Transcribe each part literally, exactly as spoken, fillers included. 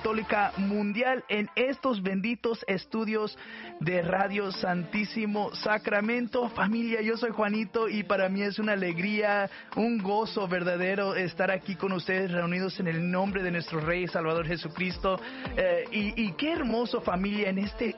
Católica Mundial en estos benditos estudios de Radio Santísimo Sacramento. Familia, yo soy Juanito y para mí es una alegría, un gozo verdadero estar aquí con ustedes reunidos en el nombre de nuestro Rey y Salvador Jesucristo. Eh, y, y qué hermoso, familia, en este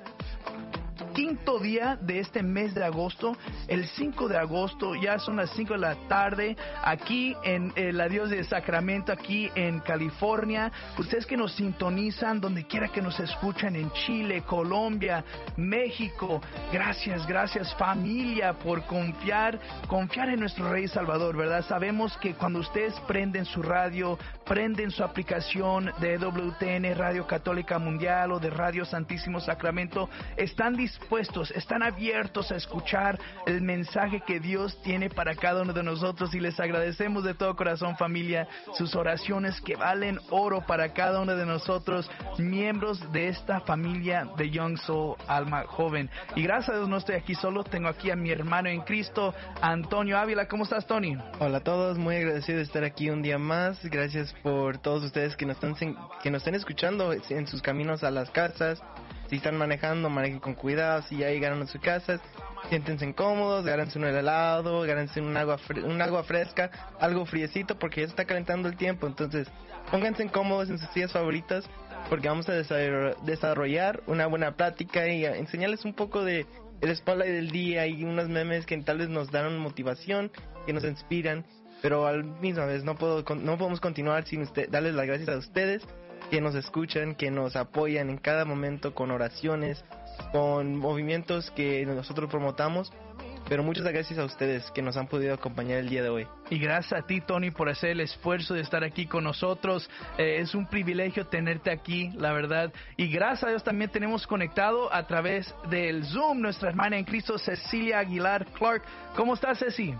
quinto día de este mes de agosto, el cinco de agosto, ya son las cinco de la tarde, aquí en eh, la Dios de Sacramento, aquí en California. Ustedes que nos sintonizan, donde quiera que nos escuchan, en Chile, Colombia, México, gracias, gracias familia por confiar, confiar en nuestro Rey Salvador, ¿verdad? Sabemos que cuando ustedes prenden su radio, prenden su aplicación de E W T N, Radio Católica Mundial o de Radio Santísimo Sacramento, están dispuestos Puestos, están abiertos a escuchar el mensaje que Dios tiene para cada uno de nosotros, y les agradecemos de todo corazón, familia, sus oraciones que valen oro para cada uno de nosotros, miembros de esta familia de Young Soul, Alma Joven. Y gracias a Dios no estoy aquí solo, tengo aquí a mi hermano en Cristo, Antonio Ávila. ¿Cómo estás, Tony? Hola a todos, muy agradecido de estar aquí un día más. Gracias por todos ustedes que nos están, que nos estén escuchando en sus caminos a las casas. Si están manejando, manejen con cuidado. Si ya llegaron a sus casas, siéntense cómodos, agárrense un helado, agárrense un agua, fre- un agua fresca, algo friecito, porque ya se está calentando el tiempo. Entonces, pónganse cómodos en sus sillas favoritas, porque vamos a desarrollar una buena plática y a enseñarles un poco de el spotlight del día y unos memes que tal vez nos dan motivación, que nos inspiran. Pero al misma vez no puedo no podemos continuar sin usted, darles las gracias a ustedes que nos escuchan, que nos apoyan en cada momento con oraciones, con movimientos que nosotros promotamos. Pero muchas gracias a ustedes que nos han podido acompañar el día de hoy. Y gracias a ti, Tony, por hacer el esfuerzo de estar aquí con nosotros. Eh, es un privilegio tenerte aquí, la verdad. Y gracias a Dios también tenemos conectado a través del Zoom nuestra hermana en Cristo, Cecilia Aguilar Clark. ¿Cómo estás, Ceci?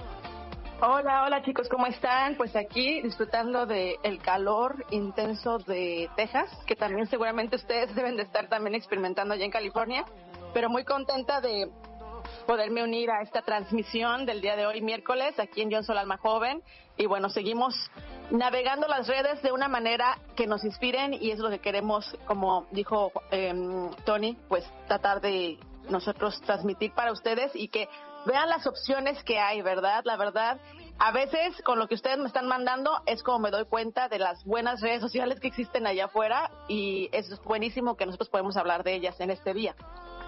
Hola, hola chicos, ¿cómo están? Pues aquí disfrutando de el calor intenso de Texas, que también seguramente ustedes deben de estar también experimentando allá en California, pero muy contenta de poderme unir a esta transmisión del día de hoy, miércoles, aquí en Young Soul, Alma Joven. Y bueno, seguimos navegando las redes de una manera que nos inspiren, y es lo que queremos, como dijo eh, Tony, pues tratar de nosotros transmitir para ustedes y que vean las opciones que hay, ¿verdad? La verdad, a veces con lo que ustedes me están mandando es como me doy cuenta de las buenas redes sociales que existen allá afuera, y es buenísimo que nosotros podemos hablar de ellas en este día.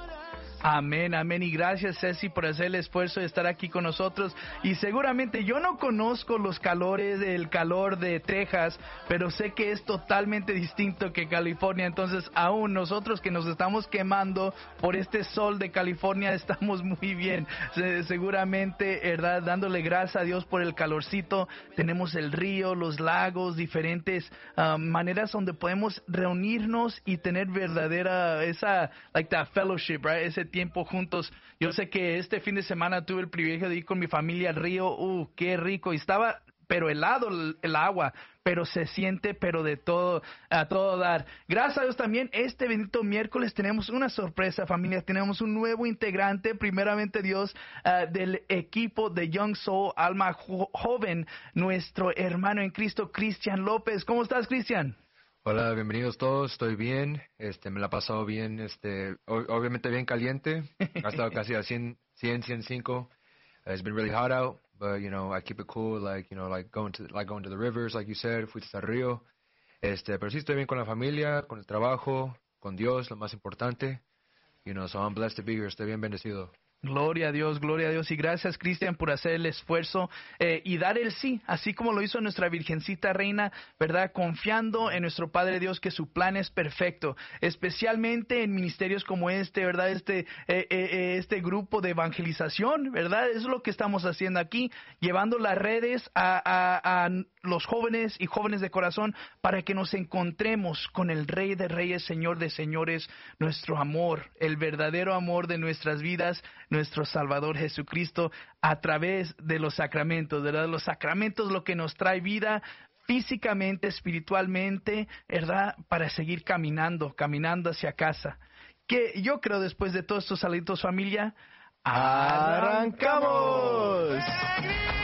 Amén, amén, y gracias, Ceci, por hacer el esfuerzo de estar aquí con nosotros. Y seguramente yo no conozco los calores, el calor de Texas, pero sé que es totalmente distinto que California. Entonces, aún nosotros que nos estamos quemando por este sol de California, estamos muy bien. Se, seguramente, ¿verdad? Dándole gracias a Dios por el calorcito. Tenemos el río, los lagos, diferentes uh, maneras donde podemos reunirnos y tener verdadera, esa, like that fellowship, right? Ese tiempo juntos. Yo sé que este fin de semana tuve el privilegio de ir con mi familia al río. Uh, qué rico. Y estaba, pero helado el, el agua, pero se siente, pero de todo, a todo dar. Gracias a Dios también, este bendito miércoles tenemos una sorpresa, familia. Tenemos un nuevo integrante, primeramente Dios, uh, del equipo de Young Soul, Alma jo- Joven, nuestro hermano en Cristo, Cristian López. ¿Cómo estás, Cristian? Hola, bienvenidos todos, estoy bien, este, me la he pasado bien, este, o- obviamente bien caliente, ha estado casi a cien, cien, ciento cinco, uh, it's been really hot out, but, you know, I keep it cool, like, you know, like going to, like going to the rivers, like you said, fuiste al río, este, pero sí estoy bien con la familia, con el trabajo, con Dios, lo más importante, you know, so I'm blessed to be here, estoy bien bendecido. Gloria a Dios, gloria a Dios. Y gracias, Cristian, por hacer el esfuerzo eh, y dar el sí, así como lo hizo nuestra Virgencita Reina, ¿verdad? Confiando en nuestro Padre Dios que su plan es perfecto, especialmente en ministerios como este, ¿verdad? Este, eh, eh, este grupo de evangelización, ¿verdad? Es lo que estamos haciendo aquí, llevando las redes a, a, a los jóvenes y jóvenes de corazón para que nos encontremos con el Rey de Reyes, Señor de Señores, nuestro amor, el verdadero amor de nuestras vidas, nuestro Salvador Jesucristo, a través de los sacramentos, ¿verdad? Los sacramentos, lo que nos trae vida físicamente, espiritualmente, ¿verdad? Para seguir caminando, caminando hacia casa. Que yo creo, después de todos estos saludos, familia, ¡arrancamos!